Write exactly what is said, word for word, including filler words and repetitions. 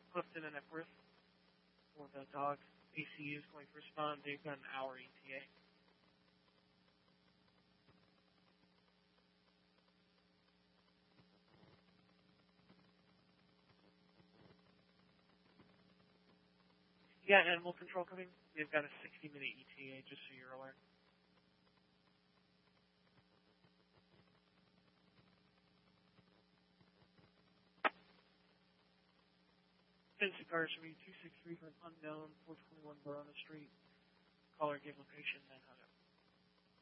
Clifton and Epworth for the dog. A C U is going to respond. They've got an hour E T A. Yeah, animal control coming. They've got a sixty minute E T A, just so you're aware. Fancy cars for me, two six three for an unknown, four twenty-one Verona Street. Caller, give location, then hung up.